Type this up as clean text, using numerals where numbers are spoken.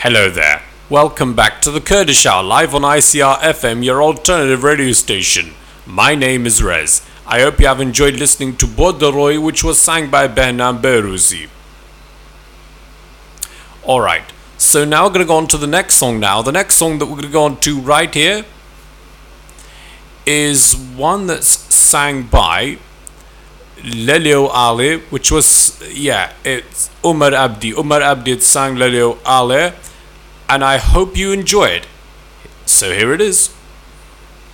Hello there. Welcome back to the Kurdish Hour, live on ICR FM, your alternative radio station. My name is Rez. I hope you have enjoyed listening to Borderoy, which was sang by Behnam Beruzi. Alright, so now we're going to go on to the next song now. The next song that we're going to go on to right here is one that's sang by Lelio Ali, which was, it's Umar Abdi. Umar Abdi sang Lelio Ali, and I hope you enjoy it. So here it is.